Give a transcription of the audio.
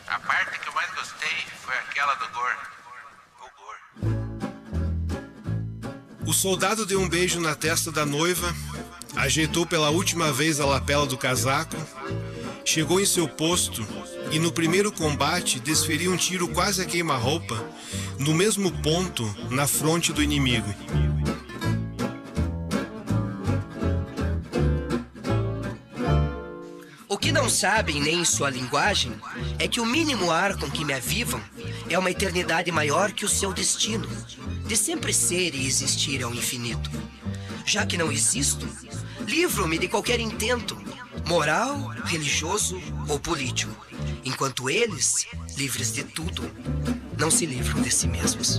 A parte que eu mais gostei foi aquela do Gore. O soldado deu um beijo na testa da noiva, ajeitou pela última vez a lapela do casaco, chegou em seu posto e no primeiro combate desferiu um tiro quase a queima-roupa no mesmo ponto na fronte do inimigo. O que não sabem nem em sua linguagem é que o mínimo ar com que me avivam é uma eternidade maior que o seu destino, de sempre ser e existir ao infinito. Já que não existo, livro-me de qualquer intento, moral, religioso ou político, enquanto eles, livres de tudo, não se livram de si mesmos.